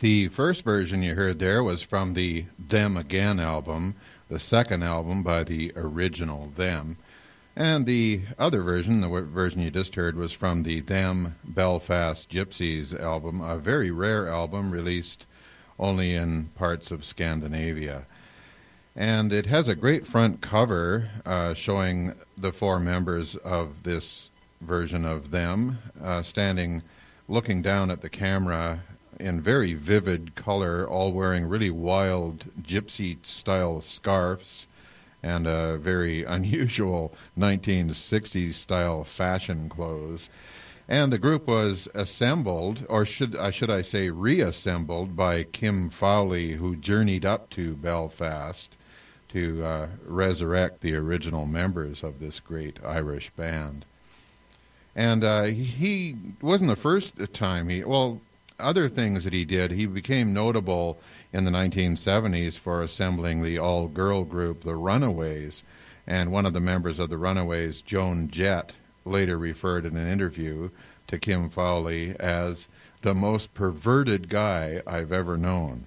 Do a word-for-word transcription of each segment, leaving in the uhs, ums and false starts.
The first version you heard there was from the Them Again album, the second album by the original Them. And the other version, the version you just heard, was from the Them Belfast Gypsies album, a very rare album released only in parts of Scandinavia. And it has a great front cover uh, showing the four members of this version of Them uh, standing, looking down at the camera in very vivid color, all wearing really wild gypsy-style scarves and a very unusual nineteen sixties-style fashion clothes. And the group was assembled, or should, uh, should I say reassembled, by Kim Fowley, who journeyed up to Belfast to uh, resurrect the original members of this great Irish band. And uh, he wasn't the first time he, well, other things that he did, he became notable in the nineteen seventies for assembling the all-girl group, the Runaways. And one of the members of the Runaways, Joan Jett, later referred in an interview to Kim Fowley as the most perverted guy I've ever known.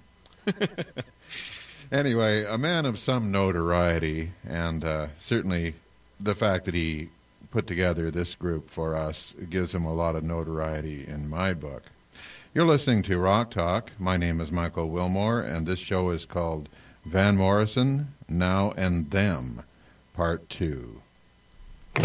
Anyway, a man of some notoriety, and uh, certainly the fact that he put together this group for us gives him a lot of notoriety in my book. You're listening to Rock Talk. My name is Michael Wilmore, and this show is called Van Morrison, Now and Them, Part two.